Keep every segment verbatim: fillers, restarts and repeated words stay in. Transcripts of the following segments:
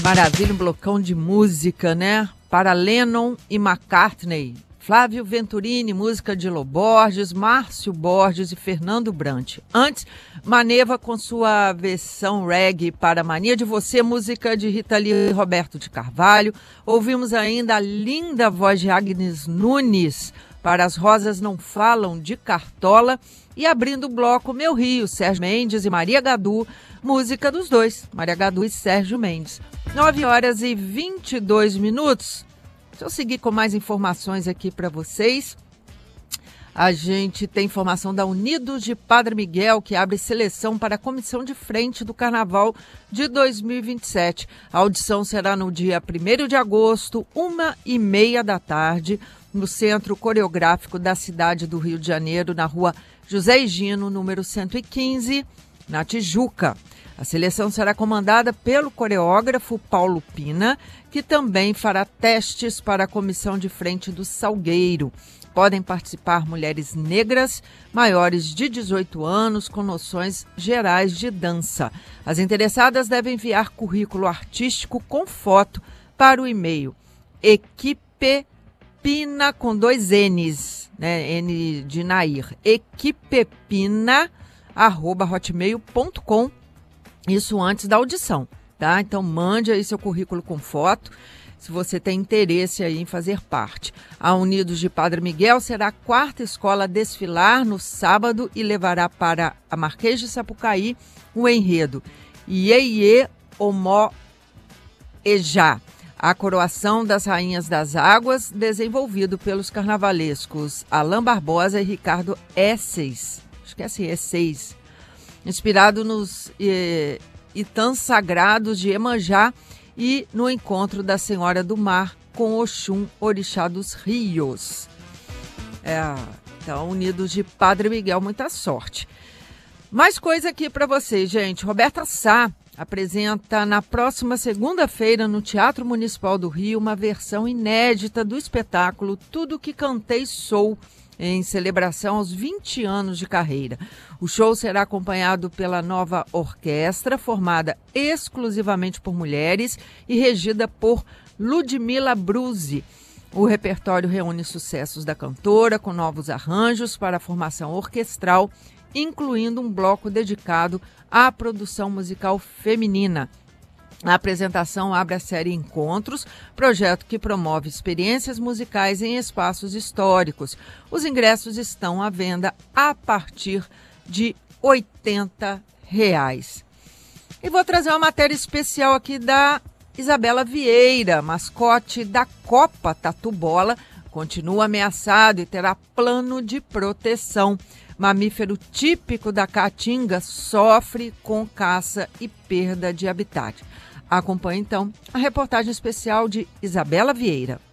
Maravilha, um blocão de música, né? Para Lennon e McCartney. Flávio Venturini, música de Lô Borges, Márcio Borges e Fernando Brant. Antes, Maneva com sua versão reggae para Mania de Você, música de Rita Lee e Roberto de Carvalho. Ouvimos ainda a linda voz de Agnes Nunes para As Rosas Não Falam, de Cartola. E abrindo o bloco Meu Rio, Sérgio Mendes e Maria Gadu, música dos dois, Maria Gadu e Sérgio Mendes. nove horas e vinte e dois minutos. Deixa eu seguir com mais informações aqui para vocês. A gente tem informação da Unidos de Padre Miguel, que abre seleção para a comissão de frente do Carnaval de dois mil e vinte e sete. A audição será no dia primeiro de agosto, uma e meia da tarde, no Centro Coreográfico da cidade do Rio de Janeiro, na rua José Higino, número cento e quinze, na Tijuca. A seleção será comandada pelo coreógrafo Paulo Pina, que também fará testes para a comissão de frente do Salgueiro. Podem participar mulheres negras, maiores de dezoito anos, com noções gerais de dança. As interessadas devem enviar currículo artístico com foto para o e-mail equipepina, com dois N's, né? N de Nair, equipepina, arroba hotmail ponto com. Isso antes da audição, tá? Então mande aí seu currículo com foto, se você tem interesse aí em fazer parte. A Unidos de Padre Miguel será a quarta escola a desfilar no sábado e levará para a Marquês de Sapucaí o enredo Iê Omó Ejá, a coroação das Rainhas das Águas, desenvolvido pelos carnavalescos Alain Barbosa e Ricardo Esseis. Acho que é assim, Esseis. Inspirado nos eh, Itãs Sagrados de Iemanjá e no encontro da Senhora do Mar com Oxum, Orixá dos Rios. É, então, Unidos de Padre Miguel, muita sorte. Mais coisa aqui para vocês, gente. Roberta Sá apresenta na próxima segunda-feira no Teatro Municipal do Rio uma versão inédita do espetáculo Tudo Que Cantei Sou, em celebração aos vinte anos de carreira. O show será acompanhado pela nova orquestra, formada exclusivamente por mulheres e regida por Ludmila Bruzzi. O repertório reúne sucessos da cantora, com novos arranjos para a formação orquestral, incluindo um bloco dedicado à produção musical feminina. A apresentação abre a série Encontros, projeto que promove experiências musicais em espaços históricos. Os ingressos estão à venda a partir de oitenta reais. E vou trazer uma matéria especial aqui da Isabela Vieira, mascote da Copa Tatu Bola, continua ameaçado e terá plano de proteção. Mamífero típico da Caatinga sofre com caça e perda de habitat. Acompanhe, então, a reportagem especial de Isabela Vieira.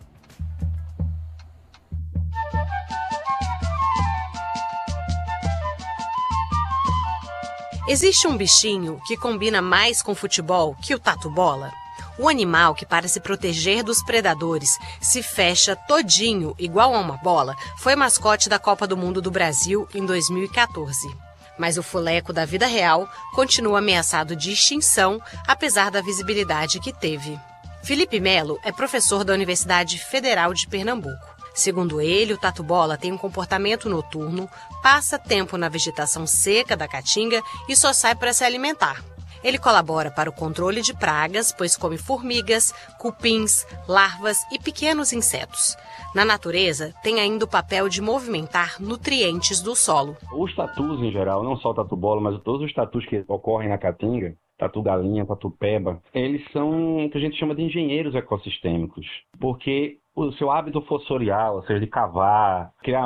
Existe um bichinho que combina mais com futebol que o tatu-bola? O animal que, para se proteger dos predadores, se fecha todinho igual a uma bola, foi mascote da Copa do Mundo do Brasil em dois mil e quatorze. Mas o fuleco da vida real continua ameaçado de extinção, apesar da visibilidade que teve. Felipe Melo é professor da Universidade Federal de Pernambuco. Segundo ele, o tatu-bola tem um comportamento noturno, passa tempo na vegetação seca da caatinga e só sai para se alimentar. Ele colabora para o controle de pragas, pois come formigas, cupins, larvas e pequenos insetos. Na natureza, tem ainda o papel de movimentar nutrientes do solo. Os tatus, em geral, não só o tatu-bola, mas todos os tatus que ocorrem na caatinga, tatu-galinha, tatu-peba, eles são o que a gente chama de engenheiros ecossistêmicos, porque o seu hábito fossorial, ou seja, de cavar, criar